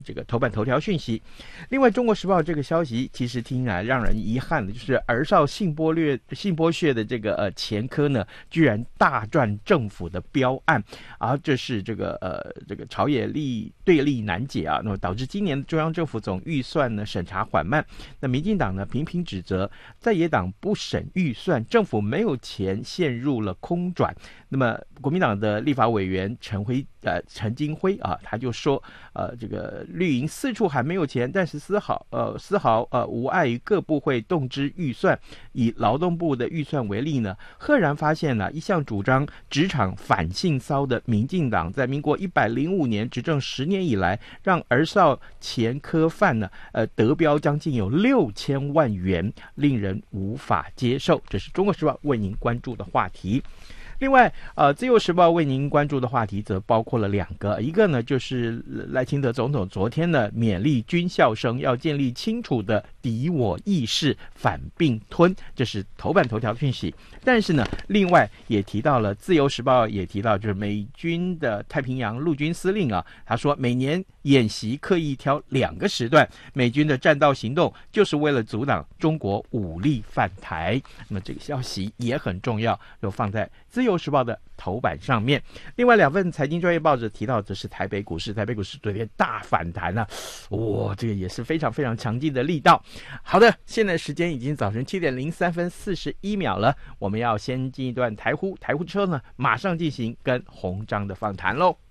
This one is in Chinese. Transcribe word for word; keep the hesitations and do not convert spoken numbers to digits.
这个头版头条讯息。另外，《中国时报》这个消息其实听来让人遗憾的，就是儿少性剥略、性剥削的这个呃前科呢，居然大赚政府的标案，而这是这个呃这个朝野利对立难解啊，那么导致今年中央政府总预算呢审查缓慢。那民进党呢频频指责在野党不审预算，政府没有钱，陷入了空转。那么国民党的立法委员陈辉呃陈金辉啊，他就说呃这个绿营四处喊没有钱，但是丝毫呃丝毫呃无碍于各部会动之预算。以劳动部的预算为例呢，赫然发现了一向主张职场反性骚的民进党，在民国一百零五年执政十年以来，让儿少前科犯呢呃得标将近有六千万元，令人无法接受。这是中国时报为您关注的话题。另外，呃，自由时报为您关注的话题则包括了两个，一个呢就是赖清德总统昨天呢勉励军校生要建立清楚的敌我意识，反并吞，这是头版头条讯息。但是呢，另外也提到了，自由时报也提到，就是美军的太平洋陆军司令啊，他说每年演习刻意挑两个时段，美军的战斗行动就是为了阻挡中国武力犯台。那么这个消息也很重要，就放在自由时报的头版上面。另外两份财经专业报纸提到的是台北股市，台北股市昨天大反弹啊，哇、哦，这个也是非常非常强劲的力道。好的，现在时间已经早晨七点零三分四十一秒了，我们要先进一段台呼，台呼之后呢，马上进行跟洪章的访谈喽。